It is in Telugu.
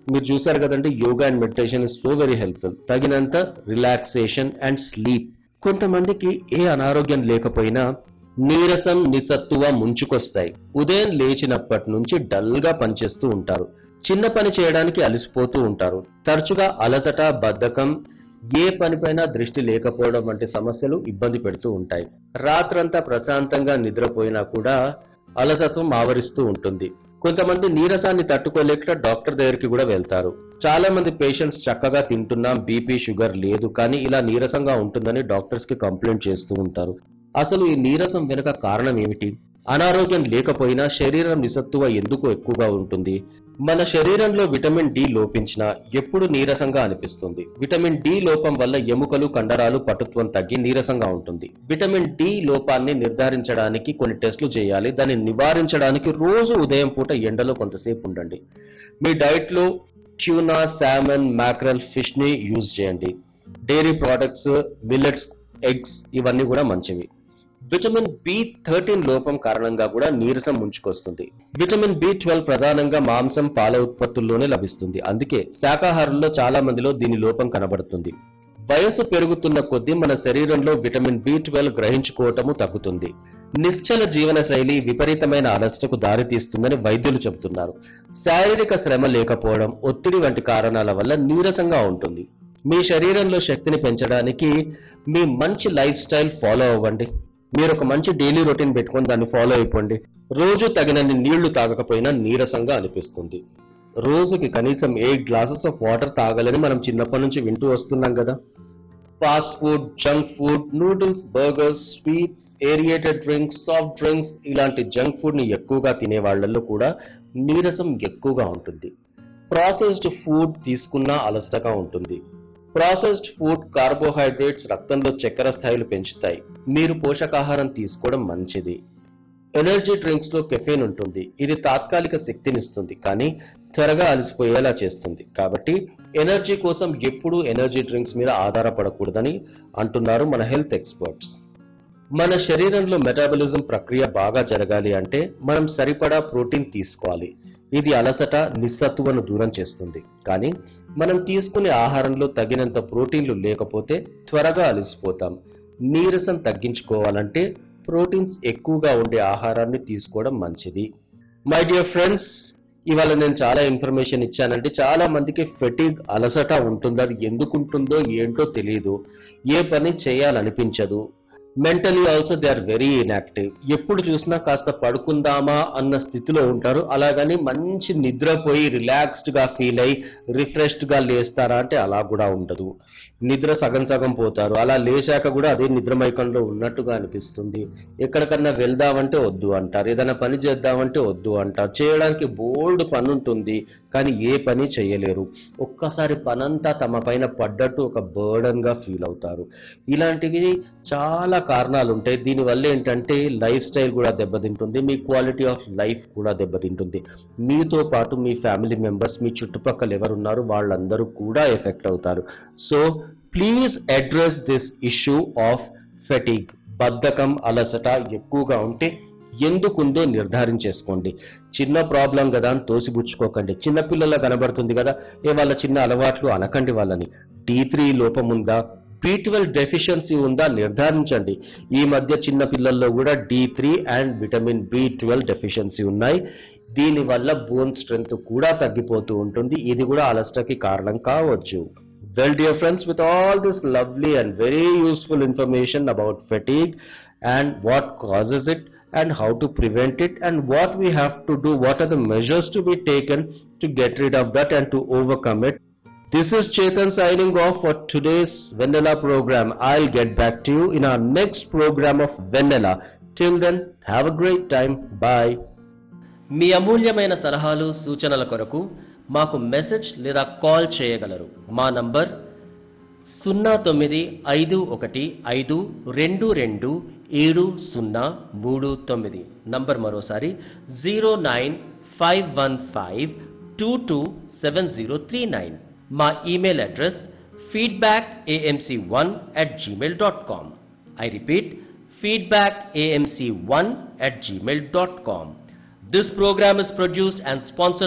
మీరు చూసారు కదండి, yoga and meditation is so very helpful. తగినంత రిలాక్సేషన్ అండ్ స్లీప్. కొంతమందికి ఏ అనారోగ్యం లేకపోయినా నీరసం, నిస్సత్తువ ముంచుకొస్తాయి. ఉదయం లేచినప్పటి నుంచి డల్ గా పనిచేస్తూ ఉంటారు. చిన్న పని చేయడానికి అలసిపోతూ ఉంటారు. తరచుగా అలసట, బద్ధకం, ఏ పనిపైనా దృష్టి లేకపోవడం వంటి సమస్యలు ఇబ్బంది పెడుతూ ఉంటాయి. రాత్రంతా ప్రశాంతంగా నిద్రపోయినా కూడా అలసత్వం ఆవరిస్తూ ఉంటుంది. కొంతమంది నీరసాన్ని తట్టుకోలేక డాక్టర్ దగ్గరికి కూడా వెళ్తారు. చాలా మంది పేషెంట్స్ చక్కగా తింటున్నా, బీపీ, షుగర్ లేదు, కానీ ఇలా నీరసంగా ఉంటుందని డాక్టర్స్ కి కంప్లైంట్ చేస్తూ ఉంటారు. అసలు ఈ నీరసం వెనుక కారణం ఏమిటి? అనారోగ్యం లేకపోయినా శరీరం నిస్సత్తువ ఎందుకు ఎక్కువగా ఉంటుంది? మన శరీరంలో విటమిన్ డి లోపించినా ఎప్పుడు నీరసంగా అనిపిస్తుంది. విటమిన్ డి లోపం వల్ల ఎముకలు, కండరాలు పటుత్వం తగ్గి నీరసంగా ఉంటుంది. విటమిన్ డి లోపాన్ని నిర్ధారించడానికి కొన్ని టెస్టులు చేయాలి. దాన్ని నివారించడానికి రోజు ఉదయం పూట ఎండలో కొంతసేపు ఉండండి. మీ డైట్ లో ట్యూనా, సాల్మన్, మ్యాక్రల్, ఫిష్ ని యూజ్ చేయండి. డైరీ ప్రోడక్ట్స్, మిల్లెట్స్, ఎగ్స్ ఇవన్నీ కూడా మంచివి. విటమిన్ బి13 లోపం కారణంగా కూడా నీరసం ముంచుకొస్తుంది. విటమిన్ బి12 ప్రధానంగా మాంసం, పాల ఉత్పత్తుల్లోనే లభిస్తుంది. అందుకే శాకాహారుల్లో చాలా మందిలో దీని లోపం కనబడుతుంది. వయసు పెరుగుతున్న కొద్దీ మన శరీరంలో విటమిన్ బి12 గ్రహించుకోవటము తగ్గుతుంది. నిశ్చల జీవన శైలి విపరీతమైన అలసటకు దారితీస్తుందని వైద్యులు చెబుతున్నారు. శారీరక శ్రమ లేకపోవడం, ఒత్తిడి వంటి కారణాల వల్ల నీరసంగా ఉంటుంది. మీ శరీరంలో శక్తిని పెంచడానికి మీ మంచి లైఫ్ స్టైల్ ఫాలో అవ్వండి. మీరు ఒక మంచి డైలీ రొటీన్ పెట్టుకొని దాన్ని ఫాలో అయిపోండి. రోజు తగినన్ని నీళ్లు తాగకపోయినా నీరసంగా అనిపిస్తుంది. రోజుకి కనీసం 8 గ్లాసెస్ ఆఫ్ వాటర్ తాగాలని మనం చిన్నప్పటి నుంచి వింటూ వస్తున్నాం కదా. Fast food, junk food, noodles, burgers, sweets, aerated drinks, soft drinks ఇలాంటి జంక్ ఫుడ్ ని ఎక్కువగా తినే వాళ్ళల్లో కూడా నీరసం ఎక్కువగా ఉంటుంది. ప్రాసెస్డ్ ఫుడ్ తీసుకున్నా అలసటగా ఉంటుంది. ప్రాసెస్డ్ ఫుడ్, కార్బోహైడ్రేట్స్ రక్తంలో చక్కెర స్థాయిలు పెంచుతాయి. మీరు పోషకాహారం తీసుకోవడం మంచిది. ఎనర్జీ డ్రింక్స్ లో కెఫెన్ ఉంటుంది. ఇది తాత్కాలిక శక్తినిస్తుంది, కానీ త్వరగా అలసిపోయేలా చేస్తుంది. కాబట్టి ఎనర్జీ కోసం ఎప్పుడూ ఎనర్జీ డ్రింక్స్ మీద ఆధారపడకూడదని అంటున్నారు మన హెల్త్ ఎక్స్పర్ట్స్. మన శరీరంలో మెటాబాలిజం ప్రక్రియ బాగా జరగాలి అంటే మనం సరిపడా ప్రోటీన్ తీసుకోవాలి. ఇది అలసట, నిస్సత్తువను దూరం చేస్తుంది. కానీ మనం తీసుకునే ఆహారంలో తగినంత ప్రోటీన్లు లేకపోతే త్వరగా అలసిపోతాం. నీరసం తగ్గించుకోవాలంటే ప్రోటీన్స్ ఎక్కువగా ఉండే ఆహారాన్ని తీసుకోవడం మంచిది. మై డియర్ ఫ్రెండ్స్, ఇవాళ నేను చాలా ఇన్ఫర్మేషన్ ఇచ్చానంటే చాలా మందికి ఫెటిగ్, అలసట ఉంటుంది. అది ఎందుకు ఉంటుందో ఏంటో తెలియదు. ఏ పని చేయాలనిపించదు. Mentally also they are very inactive. ఎప్పుడు చూసినా కాస్త పడుకుందామా అన్న స్థితిలో ఉంటారు. అలాగని మంచి నిద్రపోయి రిలాక్స్డ్ గా ఫీల్ అయి రిఫ్రెష్డ్ గా లేస్తారా అంటే అలా కూడా ఉండదు. నిద్ర సగం సగం పోతారు. అలా లేచాక కూడా అదే నిద్రమైకంలో ఉన్నట్టుగా అనిపిస్తుంది. ఎక్కడికన్నా వెళ్దామంటే వద్దు అంటారు. ఏదైనా పని చేద్దామంటే వద్దు అంటారు. చేయడానికి బోల్డ్ పని ఉంటుంది, కానీ ఏ పని చేయలేరు. ఒక్కసారి పనంతా తమ పైన పడ్డట్టు ఒక బర్డన్ గా ఫీల్ అవుతారు. ఇలాంటివి చాలా కారణాలు ఉంటాయి. దీనివల్ల ఏంటంటే లైఫ్ స్టైల్ కూడా దెబ్బతింటుంది. మీ క్వాలిటీ ఆఫ్ లైఫ్ కూడా దెబ్బతింటుంది. మీతో పాటు మీ ఫ్యామిలీ మెంబర్స్, మీ చుట్టుపక్కల ఎవరున్నారు వాళ్ళందరూ కూడా ఎఫెక్ట్ అవుతారు. So please address this issue of fatigue. బద్ధకం, అలసట ఎక్కువగా ఉంటే ఎందుకుందో నిర్ధారించేసుకోండి. చిన్న ప్రాబ్లం కదా అని తోసిపుచ్చుకోకండి. చిన్నపిల్లల కనబడుతుంది కదా, వాళ్ళ చిన్న అలవాట్లు అనకండి వాళ్ళని. D3 లోపం ఉందా, B12 డెఫిషియన్సీ ఉందా నిర్ధారించండి. ఈ మధ్య చిన్న పిల్లల్లో కూడా D3 and vitamin B12 deficiency ఉన్నాయి. దీనివల్ల బోన్ స్ట్రెంగ్త్ కూడా తగ్గిపోతూ ఉంటుంది. ఇది కూడా అలసటకి కారణం కావచ్చు. Well, dear friends, with all this lovely and very useful information about fatigue and what causes it and how to prevent it and what we have to do, what are the measures to be taken to get rid of that and to overcome it. This is Chetan signing off for today's Vanilla program. I'll get back to you in our next program of Vanilla. Till then, have a great time. Bye. మీ అమూల్యమైన సలహాలు, సూచనల కొరకు మాకు మెసేజ్ లేదా కాల్ చేయగలరు. మా నంబర్ 0951522739. నంబర్ మరోసారి 09515227039. మా email address feedbackamc1@gmail.com. I repeat, feedbackamc1@gmail.com. This program is produced and sponsored